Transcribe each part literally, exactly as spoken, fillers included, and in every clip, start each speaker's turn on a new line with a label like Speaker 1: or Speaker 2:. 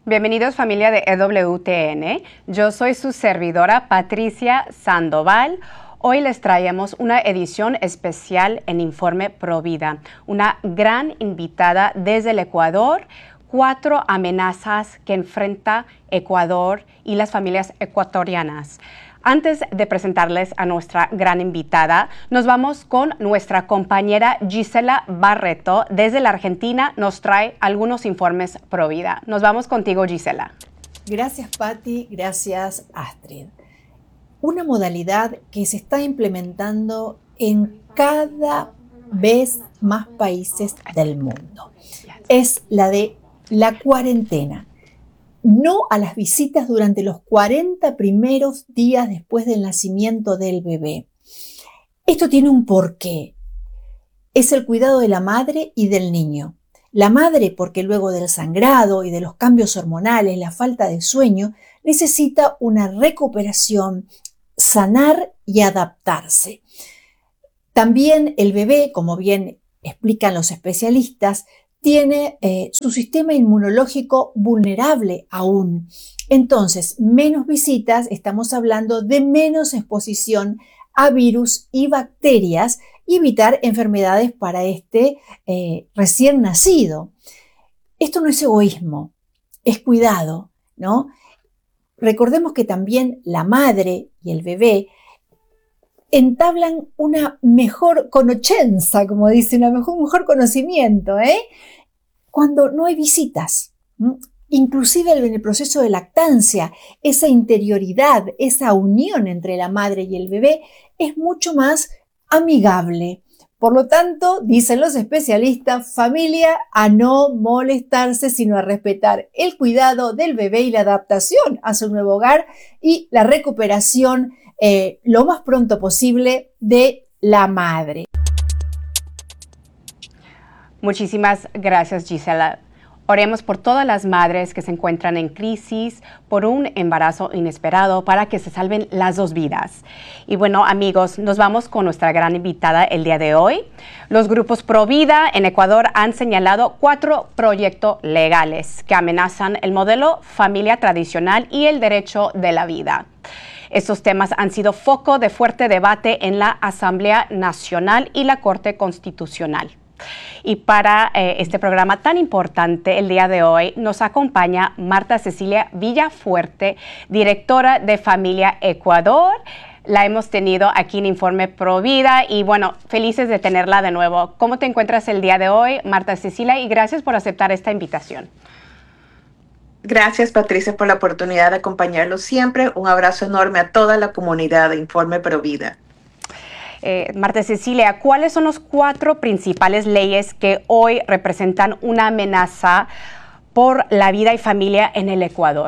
Speaker 1: Bienvenidos familia de E W T N. Yo soy su servidora Patricia Sandoval. Hoy les traemos una edición especial en Informe Provida. Una gran invitada desde el Ecuador. Cuatro amenazas que enfrenta Ecuador y las familias ecuatorianas. Antes de presentarles a nuestra gran invitada, nos vamos con nuestra compañera Gisela Barreto. Desde la Argentina nos trae algunos informes Provida. Nos vamos contigo, Gisela.
Speaker 2: Gracias, Patti. Gracias, Astrid. Una modalidad que se está implementando en cada vez más países del mundo es la de la cuarentena. No a las visitas durante los cuarenta primeros días después del nacimiento del bebé. Esto tiene un porqué. Es el cuidado de la madre y del niño. La madre, porque luego del sangrado y de los cambios hormonales, la falta de sueño, necesita una recuperación, sanar y adaptarse. También el bebé, como bien explican los especialistas, tiene eh, su sistema inmunológico vulnerable aún. Entonces, menos visitas, estamos hablando de menos exposición a virus y bacterias y evitar enfermedades para este eh, recién nacido. Esto no es egoísmo, es cuidado, ¿no? Recordemos que también la madre y el bebé entablan una mejor conochenza, como dice, una mejor, un mejor conocimiento, ¿eh? Cuando no hay visitas. ¿m? Inclusive en el proceso de lactancia, esa interioridad, esa unión entre la madre y el bebé es mucho más amigable. Por lo tanto, dicen los especialistas, familia a no molestarse, sino a respetar el cuidado del bebé y la adaptación a su nuevo hogar y la recuperación eh, lo más pronto posible de la madre.
Speaker 1: Muchísimas gracias, Gisela. Oremos por todas las madres que se encuentran en crisis por un embarazo inesperado para que se salven las dos vidas. Y bueno, amigos, nos vamos con nuestra gran invitada el día de hoy. Los grupos Provida en Ecuador han señalado cuatro proyectos legales que amenazan el modelo familia tradicional y el derecho de la vida. Estos temas han sido foco de fuerte debate en la Asamblea Nacional y la Corte Constitucional. Y para eh, este programa tan importante el día de hoy nos acompaña Marta Cecilia Villafuerte, directora de Familia Ecuador. La hemos tenido aquí en Informe Provida y bueno, felices de tenerla de nuevo. ¿Cómo te encuentras el día de hoy, Marta Cecilia? Y gracias por aceptar esta invitación.
Speaker 3: Gracias, Patricia, por la oportunidad de acompañarlos siempre. Un abrazo enorme a toda la comunidad de Informe Provida.
Speaker 1: Eh, Marta Cecilia, ¿cuáles son los cuatro principales leyes que hoy representan una amenaza por la vida y familia en el Ecuador?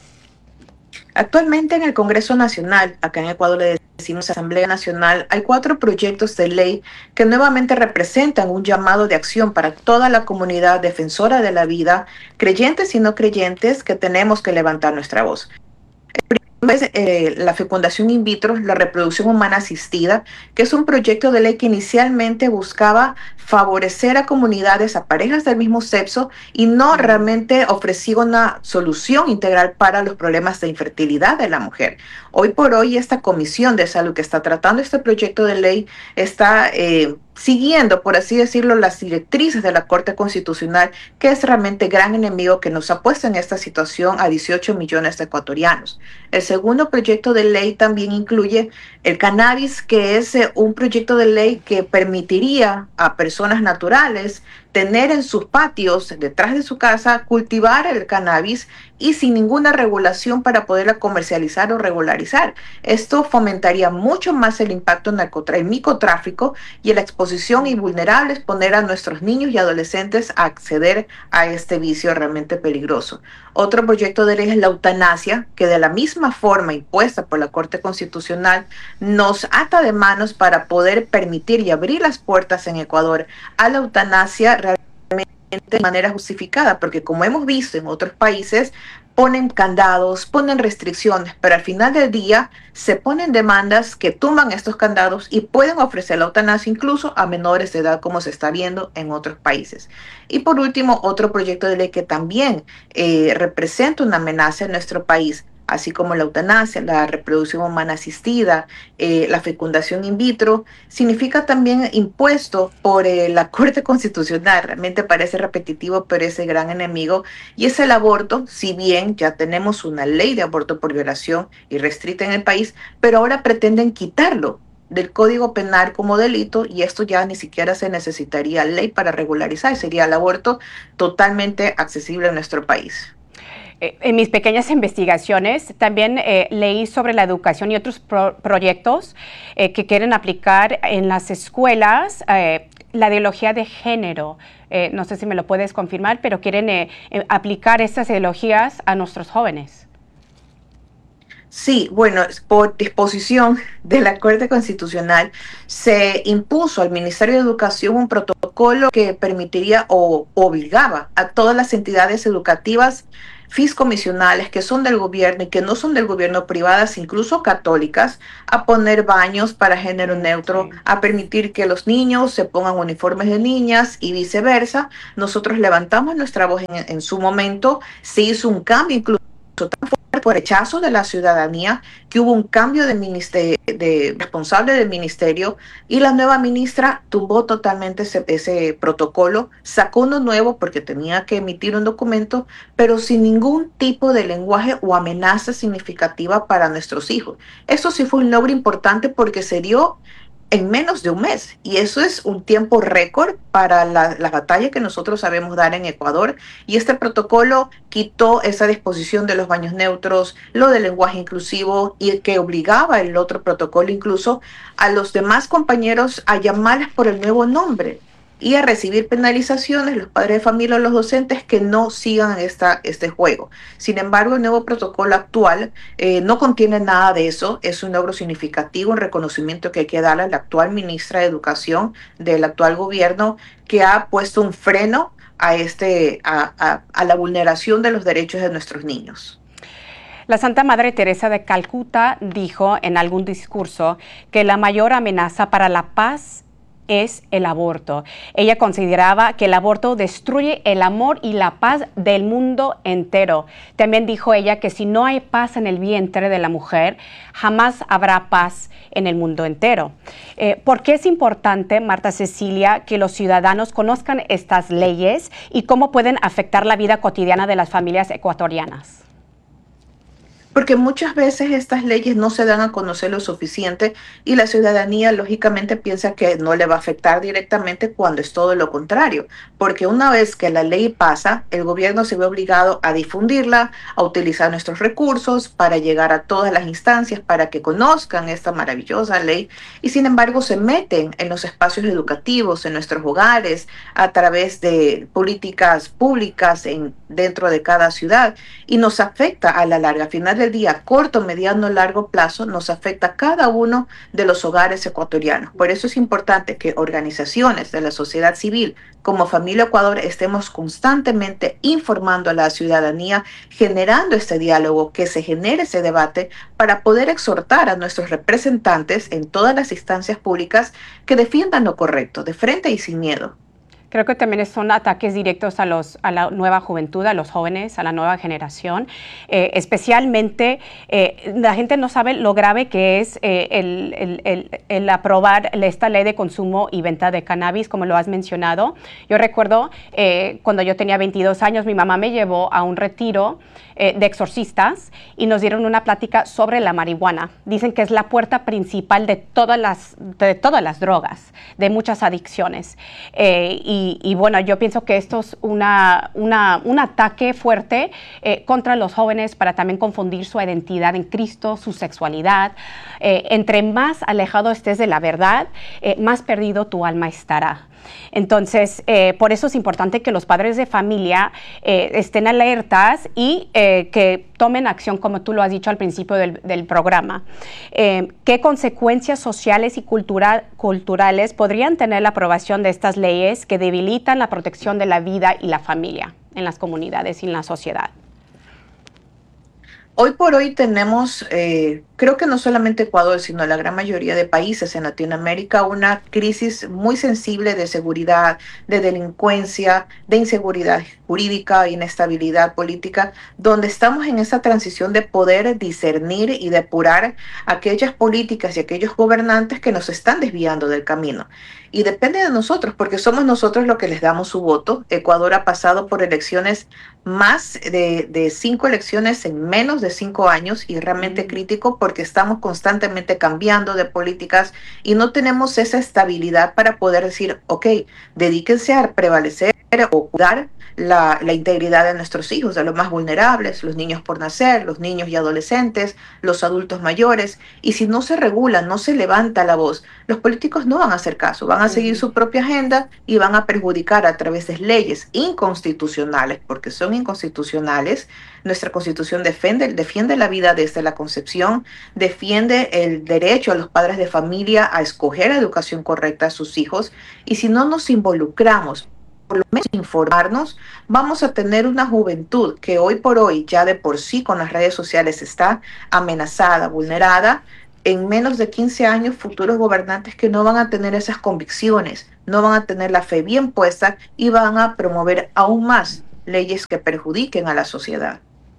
Speaker 3: Actualmente en el Congreso Nacional, acá en Ecuador le decimos Asamblea Nacional, hay cuatro proyectos de ley que nuevamente representan un llamado de acción para toda la comunidad defensora de la vida, creyentes y no creyentes, que tenemos que levantar nuestra voz. Es eh, la fecundación in vitro, la reproducción humana asistida, que es un proyecto de ley que inicialmente buscaba favorecer a comunidades, a parejas del mismo sexo y no realmente ofrecía una solución integral para los problemas de infertilidad de la mujer. Hoy por hoy esta comisión de salud que está tratando este proyecto de ley está eh, siguiendo, por así decirlo, las directrices de la Corte Constitucional, que es realmente gran enemigo que nos ha puesto en esta situación a dieciocho millones de ecuatorianos. El segundo proyecto de ley también incluye el cannabis, que es eh, un proyecto de ley que permitiría a personas naturales tener en sus patios, detrás de su casa, cultivar el cannabis y sin ninguna regulación para poderla comercializar o regularizar. Esto fomentaría mucho más el impacto en el microtráfico y la exposición y vulnerables, poner a nuestros niños y adolescentes a acceder a este vicio realmente peligroso. Otro proyecto de ley es la eutanasia, que de la misma forma impuesta por la Corte Constitucional nos ata de manos para poder permitir y abrir las puertas en Ecuador a la eutanasia realmente de manera justificada, porque como hemos visto en otros países, ponen candados, ponen restricciones, pero al final del día se ponen demandas que tumban estos candados y pueden ofrecer la eutanasia incluso a menores de edad, como se está viendo en otros países. Y por último, otro proyecto de ley que también eh, representa una amenaza en nuestro país, así como la eutanasia, la reproducción humana asistida, eh, la fecundación in vitro, significa también impuesto por eh, la Corte Constitucional. Realmente parece repetitivo, pero es el gran enemigo. Y es el aborto, si bien ya tenemos una ley de aborto por violación y restricta en el país, pero ahora pretenden quitarlo del Código Penal como delito, y esto ya ni siquiera se necesitaría ley para regularizar, sería el aborto totalmente accesible en nuestro país.
Speaker 1: En mis pequeñas investigaciones también eh, leí sobre la educación y otros pro proyectos eh, que quieren aplicar en las escuelas eh, la ideología de género. Eh, no sé si me lo puedes confirmar, pero quieren eh, eh, aplicar estas ideologías a nuestros jóvenes.
Speaker 3: Sí, bueno, por disposición de la Corte Constitucional se impuso al Ministerio de Educación un protocolo que permitiría o obligaba a todas las entidades educativas fiscomisionales que son del gobierno y que no son del gobierno, privadas, incluso católicas, a poner baños para género neutro, a permitir que los niños se pongan uniformes de niñas y viceversa. Nosotros levantamos nuestra voz en, en su momento, se hizo un cambio incluso tan fuerte por rechazo de la ciudadanía, que hubo un cambio de, ministerio, de responsable del ministerio, y la nueva ministra tumbó totalmente ese, ese protocolo, sacó uno nuevo porque tenía que emitir un documento, pero sin ningún tipo de lenguaje o amenaza significativa para nuestros hijos. Esto sí fue un logro importante porque se dio en menos de un mes, y eso es un tiempo récord para la, la batalla que nosotros sabemos dar en Ecuador. Y este protocolo quitó esa disposición de los baños neutros, lo del lenguaje inclusivo, y que obligaba el otro protocolo incluso a los demás compañeros a llamarles por el nuevo nombre y a recibir penalizaciones los padres de familia o los docentes que no sigan esta, este juego. Sin embargo, el nuevo protocolo actual eh, no contiene nada de eso. Es un logro significativo, un reconocimiento que hay que darle a la actual ministra de Educación del actual gobierno, que ha puesto un freno a, este, a, a, a la vulneración de los derechos de nuestros niños.
Speaker 1: La Santa Madre Teresa de Calcuta dijo en algún discurso que la mayor amenaza para la paz es el aborto. Ella consideraba que el aborto destruye el amor y la paz del mundo entero. También dijo ella que si no hay paz en el vientre de la mujer, jamás habrá paz en el mundo entero. Eh, ¿Por qué es importante, Marta Cecilia, que los ciudadanos conozcan estas leyes y cómo pueden afectar la vida cotidiana de las familias ecuatorianas?
Speaker 3: Porque muchas veces estas leyes no se dan a conocer lo suficiente y la ciudadanía lógicamente piensa que no le va a afectar directamente, cuando es todo lo contrario. Porque una vez que la ley pasa, el gobierno se ve obligado a difundirla, a utilizar nuestros recursos para llegar a todas las instancias para que conozcan esta maravillosa ley, y sin embargo se meten en los espacios educativos, en nuestros hogares, a través de políticas públicas en, dentro de cada ciudad, y nos afecta a la larga. Al final del día, corto, mediano, largo plazo, nos afecta a cada uno de los hogares ecuatorianos. Por eso es importante que organizaciones de la sociedad civil, como Familia Ecuador, estemos constantemente informando a la ciudadanía, generando este diálogo, que se genere ese debate para poder exhortar a nuestros representantes en todas las instancias públicas que defiendan lo correcto, de frente y sin miedo.
Speaker 1: Creo que también son ataques directos a, los, a la nueva juventud, a los jóvenes, a la nueva generación. Eh, especialmente, eh, la gente no sabe lo grave que es eh, el, el, el, el aprobar esta ley de consumo y venta de cannabis, como lo has mencionado. Yo recuerdo eh, cuando yo tenía veintidós años, mi mamá me llevó a un retiro eh, de exorcistas y nos dieron una plática sobre la marihuana. Dicen que es la puerta principal de todas las, de todas las drogas, de muchas adicciones. Eh, y Y, y bueno, yo pienso que esto es una, una, un ataque fuerte eh, contra los jóvenes para también confundir su identidad en Cristo, su sexualidad. Eh, entre más alejado estés de la verdad, eh, más perdido tu alma estará. Entonces, eh, por eso es importante que los padres de familia eh, estén alertas y eh, que tomen acción, como tú lo has dicho al principio del, del programa. Eh, ¿Qué consecuencias sociales y cultura, culturales podrían tener la aprobación de estas leyes que debilitan la protección de la vida y la familia en las comunidades y en la sociedad?
Speaker 3: Hoy por hoy tenemos, eh, creo que no solamente Ecuador, sino la gran mayoría de países en Latinoamérica, una crisis muy sensible de seguridad, de delincuencia, de inseguridad jurídica, inestabilidad política, donde estamos en esa transición de poder discernir y depurar aquellas políticas y aquellos gobernantes que nos están desviando del camino. Y depende de nosotros, porque somos nosotros los que les damos su voto. Ecuador ha pasado por elecciones, más de, de cinco elecciones en menos de cinco años, y realmente crítico porque estamos constantemente cambiando de políticas y no tenemos esa estabilidad para poder decir, ok, dedíquense a prevalecer o cuidar la, la integridad de nuestros hijos, de los más vulnerables, los niños por nacer, los niños y adolescentes, los adultos mayores. Y si no se regula, no se levanta la voz, los políticos no van a hacer caso, van a seguir su propia agenda y van a perjudicar a través de leyes inconstitucionales, porque son inconstitucionales. Nuestra Constitución defiende, defiende la vida desde la concepción, defiende el derecho a los padres de familia a escoger la educación correcta a sus hijos, y si no nos involucramos, por lo menos informarnos, vamos a tener una juventud que hoy por hoy ya de por sí con las redes sociales está amenazada, vulnerada. En menos de quince años, futuros gobernantes que no van a tener esas convicciones, no van a tener la fe bien puesta y van a promover aún más leyes que perjudiquen a la sociedad.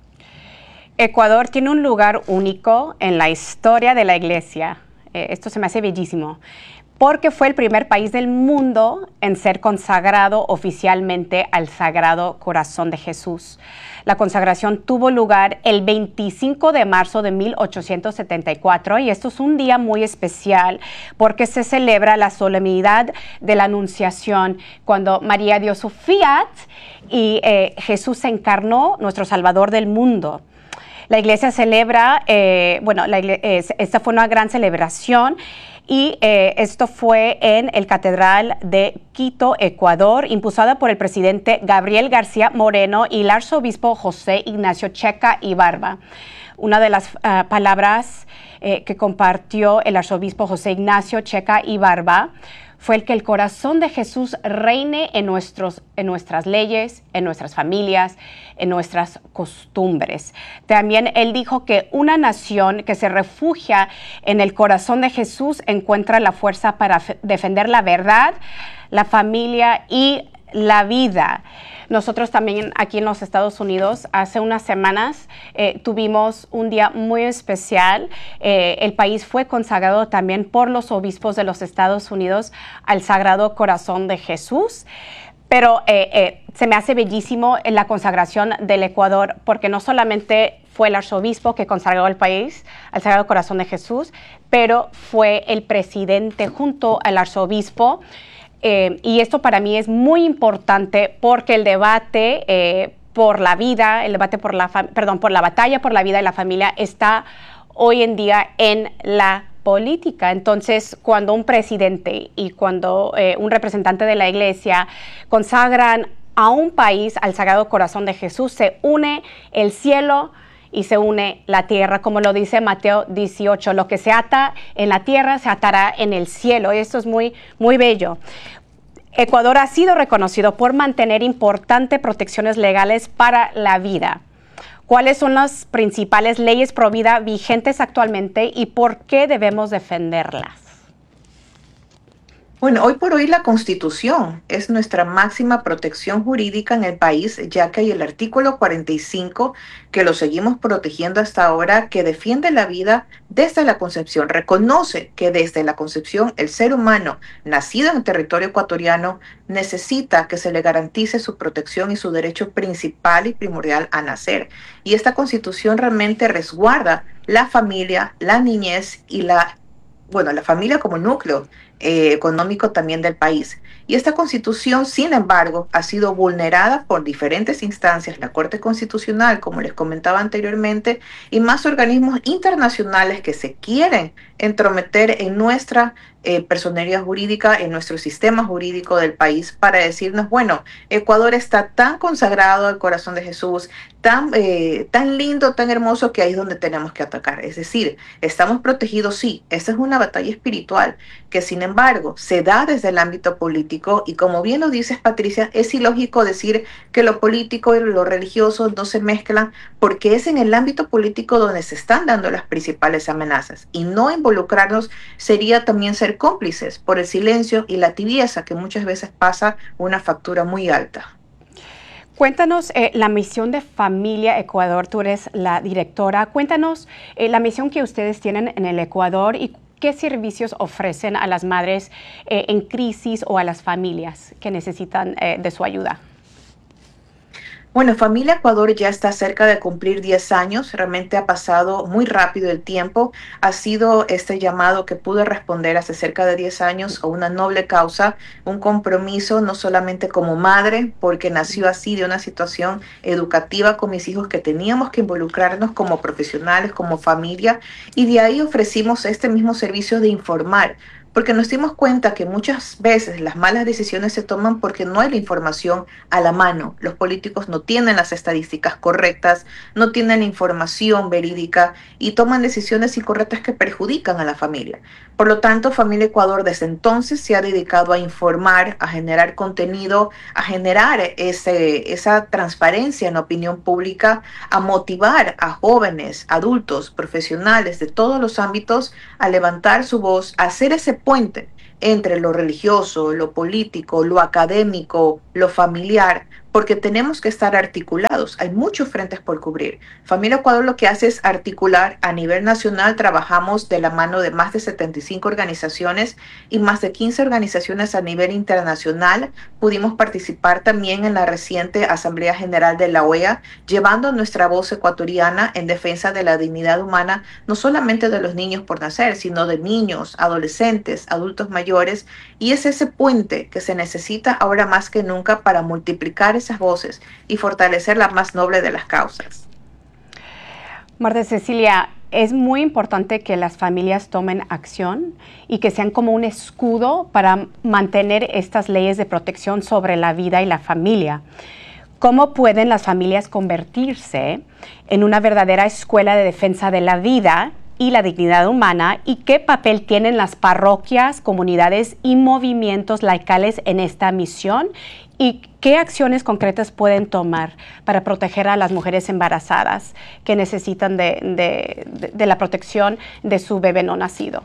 Speaker 1: Ecuador tiene un lugar único en la historia de la Iglesia. Eh, esto se me hace bellísimo, porque fue el primer país del mundo en ser consagrado oficialmente al Sagrado Corazón de Jesús. La consagración tuvo lugar el veinticinco de marzo de mil ochocientos setenta y cuatro, y esto es un día muy especial porque se celebra la solemnidad de la Anunciación, cuando María dio su fiat y eh, Jesús se encarnó, nuestro Salvador del mundo. La iglesia celebra, eh, bueno, la iglesia, eh, esta fue una gran celebración, y eh, esto fue en el Catedral de Quito, Ecuador, impulsada por el presidente Gabriel García Moreno y el arzobispo José Ignacio Checa y Barba. Una de las uh, palabras eh, que compartió el arzobispo José Ignacio Checa y Barba fue el que el corazón de Jesús reine en, nuestros, en nuestras leyes, en nuestras familias, en nuestras costumbres. También él dijo que una nación que se refugia en el corazón de Jesús encuentra la fuerza para defender la verdad, la familia y la vida. Nosotros también aquí en los Estados Unidos, hace unas semanas, eh, tuvimos un día muy especial. Eh, el país fue consagrado también por los obispos de los Estados Unidos al Sagrado Corazón de Jesús. Pero eh, eh, se me hace bellísimo la consagración del Ecuador, porque no solamente fue el arzobispo que consagró el país al Sagrado Corazón de Jesús, pero fue el presidente junto al arzobispo. Eh, y esto para mí es muy importante porque el debate eh, por la vida, el debate por la, perdón, por la batalla por la vida y la familia está hoy en día en la política. Entonces, cuando un presidente y cuando eh, un representante de la iglesia consagran a un país al Sagrado Corazón de Jesús, se une el cielo y se une la tierra, como lo dice Mateo dieciocho, lo que se ata en la tierra se atará en el cielo. Esto es muy, muy bello. Ecuador ha sido reconocido por mantener importantes protecciones legales para la vida. ¿Cuáles son las principales leyes pro vida vigentes actualmente y por qué debemos defenderlas?
Speaker 3: Bueno, hoy por hoy la Constitución es nuestra máxima protección jurídica en el país, ya que hay el artículo cuarenta y cinco, que lo seguimos protegiendo hasta ahora, que defiende la vida desde la concepción. Reconoce que desde la concepción el ser humano nacido en el territorio ecuatoriano necesita que se le garantice su protección y su derecho principal y primordial a nacer. Y esta Constitución realmente resguarda la familia, la niñez y la, bueno, la familia como núcleo Eh, económico también del país. Y esta Constitución, sin embargo, ha sido vulnerada por diferentes instancias, la Corte Constitucional, como les comentaba anteriormente, y más organismos internacionales que se quieren entrometer en nuestra eh, personería jurídica en nuestro sistema jurídico del país para decirnos, bueno, Ecuador está tan consagrado al corazón de Jesús, tan, eh, tan lindo, tan hermoso, que ahí es donde tenemos que atacar. Es decir, estamos protegidos, sí, esta es una batalla espiritual que sin embargo se da desde el ámbito político y como bien lo dices, Patricia, es ilógico decir que lo político y lo religioso no se mezclan porque es en el ámbito político donde se están dando las principales amenazas y no involucrarnos sería también ser cómplices por el silencio y la tibieza que muchas veces pasa una factura muy alta.
Speaker 1: Cuéntanos eh, la misión de Familia Ecuador, tú eres la directora, cuéntanos eh, la misión que ustedes tienen en el Ecuador y qué servicios ofrecen a las madres eh, en crisis o a las familias que necesitan eh, de su ayuda.
Speaker 3: Bueno, Familia Ecuador ya está cerca de cumplir diez años, realmente ha pasado muy rápido el tiempo, ha sido este llamado que pude responder hace cerca de diez años a una noble causa, un compromiso no solamente como madre, porque nació así de una situación educativa con mis hijos que teníamos que involucrarnos como profesionales, como familia, y de ahí ofrecimos este mismo servicio de informar. Porque nos dimos cuenta que muchas veces las malas decisiones se toman porque no hay la información a la mano. Los políticos no tienen las estadísticas correctas, no tienen la información verídica y toman decisiones incorrectas que perjudican a la familia. Por lo tanto, Familia Ecuador desde entonces se ha dedicado a informar, a generar contenido, a generar ese, esa transparencia en la opinión pública, a motivar a jóvenes, adultos, profesionales de todos los ámbitos a levantar su voz, a hacer ese puente entre lo religioso, lo político, lo académico, lo familiar, porque tenemos que estar articulados. Hay muchos frentes por cubrir. Familia Ecuador lo que hace es articular a nivel nacional. Trabajamos de la mano de más de setenta y cinco organizaciones y más de quince organizaciones a nivel internacional. Pudimos participar también en la reciente Asamblea General de la O E A, llevando nuestra voz ecuatoriana en defensa de la dignidad humana, no solamente de los niños por nacer, sino de niños, adolescentes, adultos mayores. Y es ese puente que se necesita ahora más que nunca para multiplicar esas voces y fortalecer la más noble de las causas.
Speaker 1: Marta Cecilia, es muy importante que las familias tomen acción y que sean como un escudo para mantener estas leyes de protección sobre la vida y la familia. ¿Cómo pueden las familias convertirse en una verdadera escuela de defensa de la vida y la dignidad humana, y qué papel tienen las parroquias, comunidades y movimientos laicales en esta misión, y qué acciones concretas pueden tomar para proteger a las mujeres embarazadas que necesitan de, de, de, de la protección de su bebé no nacido?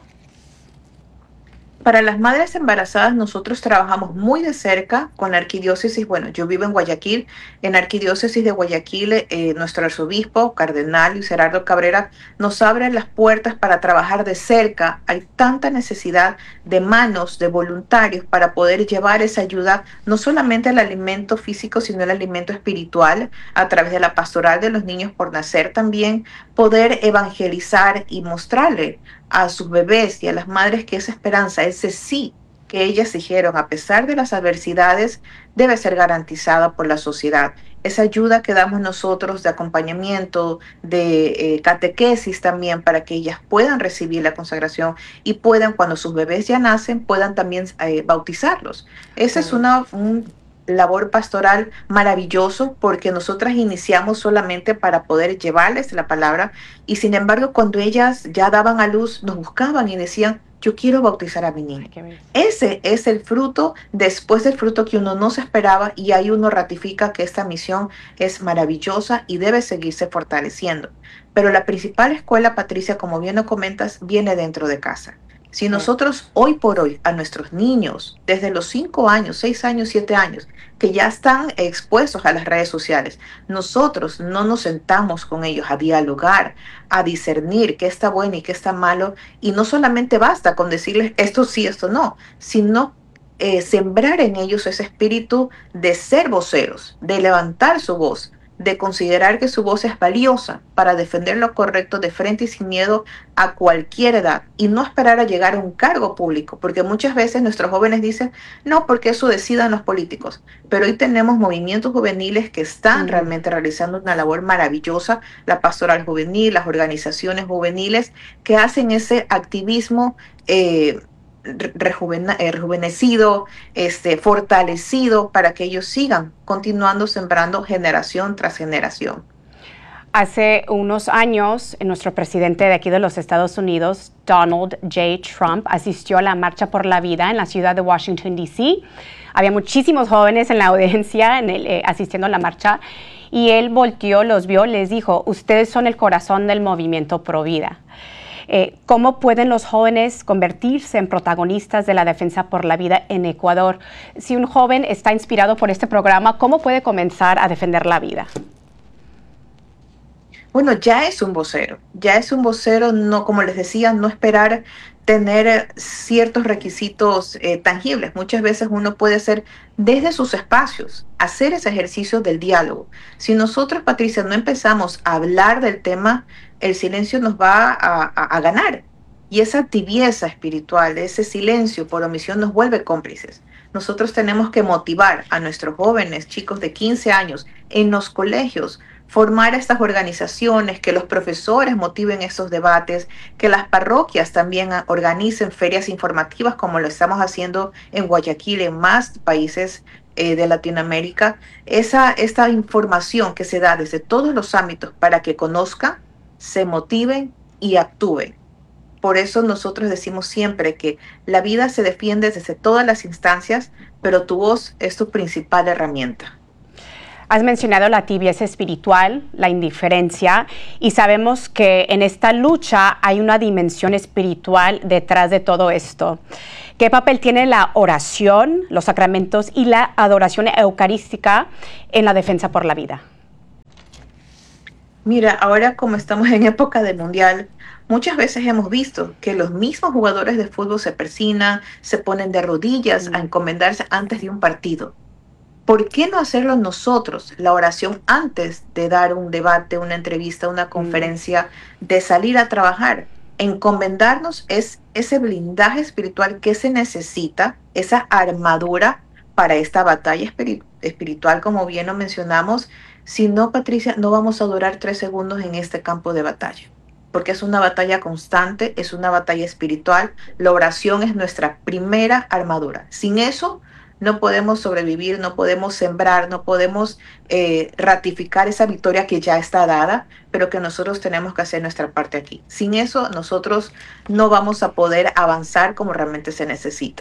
Speaker 3: Para las madres embarazadas nosotros trabajamos muy de cerca con la arquidiócesis. Bueno, yo vivo en Guayaquil. En la arquidiócesis de Guayaquil, eh, nuestro arzobispo, cardenal Luis Gerardo Cabrera, nos abre las puertas para trabajar de cerca. Hay tanta necesidad de manos, de voluntarios para poder llevar esa ayuda, no solamente al alimento físico, sino al alimento espiritual, a través de la pastoral de los niños por nacer también, poder evangelizar y mostrarle a sus bebés y a las madres que esa esperanza, ese sí que ellas dijeron, a pesar de las adversidades, debe ser garantizada por la sociedad. Esa ayuda que damos nosotros de acompañamiento, de eh, catequesis también, para que ellas puedan recibir la consagración y puedan, cuando sus bebés ya nacen, puedan también eh, bautizarlos. Esa es una... Un, labor pastoral maravilloso, porque nosotras iniciamos solamente para poder llevarles la palabra y sin embargo cuando ellas ya daban a luz nos buscaban y decían, yo quiero bautizar a mi niño. Ese es el fruto, después del fruto que uno no se esperaba, y ahí uno ratifica que esta misión es maravillosa y debe seguirse fortaleciendo. Pero la principal escuela, Patricia, como bien lo comentas, viene dentro de casa. Si nosotros hoy por hoy a nuestros niños, desde los cinco años, seis años, siete años, que ya están expuestos a las redes sociales, nosotros no nos sentamos con ellos a dialogar, a discernir qué está bueno y qué está malo, y no solamente basta con decirles esto sí, esto no, sino eh, sembrar en ellos ese espíritu de ser voceros, de levantar su voz, de considerar que su voz es valiosa para defender lo correcto de frente y sin miedo a cualquier edad, y no esperar a llegar a un cargo público, porque muchas veces nuestros jóvenes dicen, no, porque eso decidan los políticos, pero hoy tenemos movimientos juveniles que están mm. realmente realizando una labor maravillosa, la pastoral juvenil, las organizaciones juveniles que hacen ese activismo eh, rejuvena, eh, rejuvenecido, este, fortalecido, para que ellos sigan continuando sembrando generación tras generación.
Speaker 1: Hace unos años, nuestro presidente de aquí de los Estados Unidos, Donald J. Trump, asistió a la Marcha por la Vida en la ciudad de Washington, D C Había muchísimos jóvenes en la audiencia en el, eh, asistiendo a la marcha, y él volteó, los vio, les dijo: ustedes son el corazón del movimiento Pro Vida. Eh, ¿Cómo pueden los jóvenes convertirse en protagonistas de la defensa por la vida en Ecuador? Si un joven está inspirado por este programa, ¿cómo puede comenzar a defender la vida?
Speaker 3: Bueno, ya es un vocero, ya es un vocero, no, como les decía, no esperar tener ciertos requisitos eh, tangibles. Muchas veces uno puede hacer desde sus espacios, hacer ese ejercicio del diálogo. Si nosotros, Patricia, no empezamos a hablar del tema, el silencio nos va a, a, a ganar. Y esa tibieza espiritual, ese silencio por omisión nos vuelve cómplices. Nosotros tenemos que motivar a nuestros jóvenes, chicos de quince años, en los colegios, formar estas organizaciones, que los profesores motiven esos debates, que las parroquias también organicen ferias informativas como lo estamos haciendo en Guayaquil, en más países eh, de Latinoamérica. Esa, esta información que se da desde todos los ámbitos para que conozcan, se motiven y actúen. Por eso nosotros decimos siempre que la vida se defiende desde todas las instancias, pero tu voz es tu principal herramienta.
Speaker 1: Has mencionado la tibieza espiritual, la indiferencia, y sabemos que en esta lucha hay una dimensión espiritual detrás de todo esto. ¿Qué papel tiene la oración, los sacramentos y la adoración eucarística en la defensa por la vida?
Speaker 3: Mira, ahora como estamos en época de mundial, muchas veces hemos visto que los mismos jugadores de fútbol se persignan, se ponen de rodillas a encomendarse antes de un partido. ¿Por qué no hacerlo nosotros, la oración antes de dar un debate, una entrevista, una conferencia, de salir a trabajar? Encomendarnos es ese blindaje espiritual que se necesita, esa armadura para esta batalla espiri- espiritual, como bien lo mencionamos. Si no, Patricia, no vamos a durar tres segundos en este campo de batalla, porque es una batalla constante, es una batalla espiritual. La oración es nuestra primera armadura. Sin eso, no podemos sobrevivir, no podemos sembrar, no podemos eh, ratificar esa victoria que ya está dada, pero que nosotros tenemos que hacer nuestra parte aquí. Sin eso, nosotros no vamos a poder avanzar como realmente se necesita.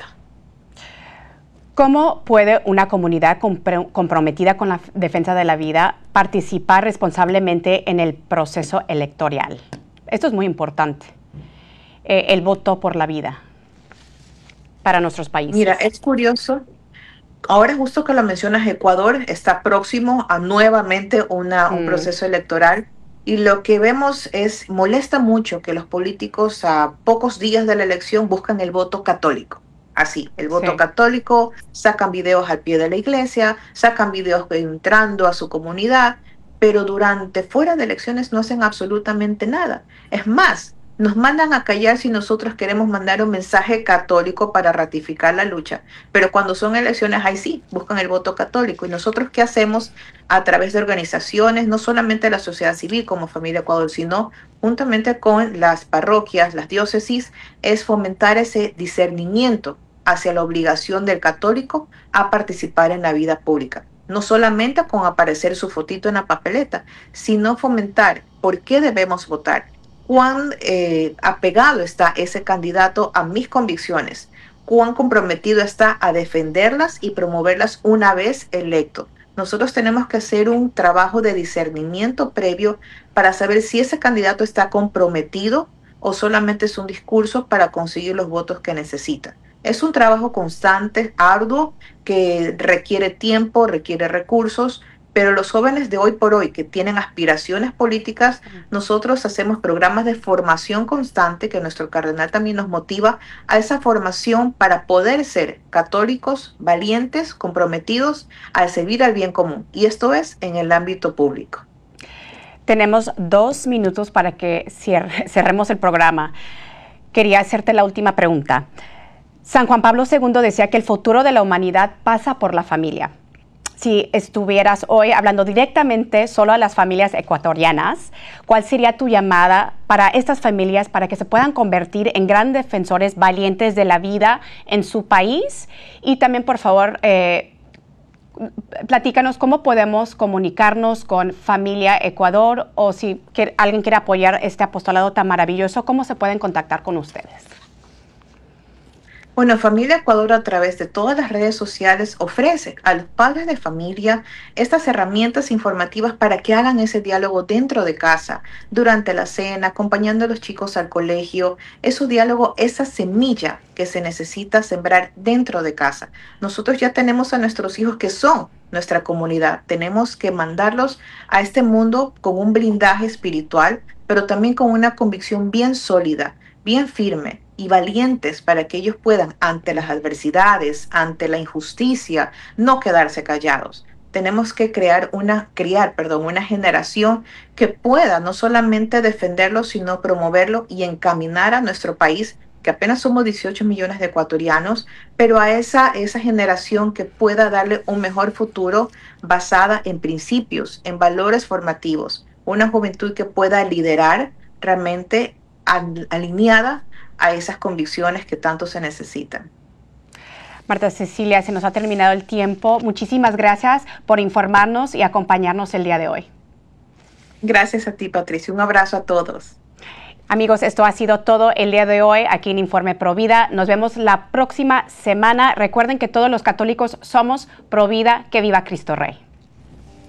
Speaker 1: ¿Cómo puede una comunidad compr- comprometida con la defensa de la vida participar responsablemente en el proceso electoral? Esto es muy importante, eh, el voto por la vida para nuestros países.
Speaker 3: Mira, es curioso. Ahora, justo que lo mencionas, Ecuador está próximo a nuevamente una, un mm. proceso electoral, y lo que vemos es, molesta mucho que los políticos a pocos días de la elección buscan el voto católico. Así, el voto sí. católico, sacan videos al pie de la iglesia, sacan videos entrando a su comunidad, pero durante, fuera de elecciones, no hacen absolutamente nada. Es más, nos mandan a callar si nosotros queremos mandar un mensaje católico para ratificar la lucha, pero cuando son elecciones, ahí sí, buscan el voto católico. ¿Y nosotros qué hacemos? A través de organizaciones, no solamente la sociedad civil como Familia Ecuador, sino juntamente con las parroquias, las diócesis, es fomentar ese discernimiento hacia la obligación del católico a participar en la vida pública. No solamente con aparecer su fotito en la papeleta, sino fomentar por qué debemos votar, cuán eh, apegado está ese candidato a mis convicciones, cuán comprometido está a defenderlas y promoverlas una vez electo. Nosotros tenemos que hacer un trabajo de discernimiento previo para saber si ese candidato está comprometido o solamente es un discurso para conseguir los votos que necesita. Es un trabajo constante, arduo, que requiere tiempo, requiere recursos, pero los jóvenes de hoy por hoy que tienen aspiraciones políticas, nosotros hacemos programas de formación constante, que nuestro cardenal también nos motiva a esa formación para poder ser católicos, valientes, comprometidos al servir al bien común. Y esto es en el ámbito público.
Speaker 1: Tenemos dos minutos para que cierre, cerremos el programa. Quería hacerte la última pregunta. San Juan Pablo segundo decía que el futuro de la humanidad pasa por la familia. si estuvieras hoy hablando directamente solo a las familias ecuatorianas, ¿cuál sería tu llamada para estas familias para que se puedan convertir en grandes defensores valientes de la vida en su país? Y también, por favor, eh, platícanos cómo podemos comunicarnos con Familia Ecuador, o si que, alguien quiere apoyar este apostolado tan maravilloso, ¿cómo se pueden contactar con ustedes?
Speaker 3: Bueno, Familia Ecuador, a través de todas las redes sociales, ofrece a los padres de familia estas herramientas informativas para que hagan ese diálogo dentro de casa, durante la cena, acompañando a los chicos al colegio. Ese diálogo, esa semilla que se necesita sembrar dentro de casa. Nosotros ya tenemos a nuestros hijos que son nuestra comunidad. Tenemos que mandarlos a este mundo con un blindaje espiritual, pero también con una convicción bien sólida, bien firme y valientes, para que ellos puedan, ante las adversidades, ante la injusticia, no quedarse callados. Tenemos que crear una, criar, perdón, una generación que pueda no solamente defenderlo, sino promoverlo y encaminar a nuestro país, que apenas somos dieciocho millones de ecuatorianos, pero a esa, esa generación que pueda darle un mejor futuro basada en principios, en valores formativos. Una juventud que pueda liderar realmente al, alineada a esas convicciones que tanto se necesitan.
Speaker 1: Marta Cecilia, se nos ha terminado el tiempo. Muchísimas gracias por informarnos y acompañarnos el día de hoy.
Speaker 3: Gracias a ti, Patricia. Un abrazo a todos.
Speaker 1: Amigos, esto ha sido todo el día de hoy aquí en Informe Provida. Nos vemos la próxima semana. Recuerden que todos los católicos somos Provida. Que viva Cristo Rey.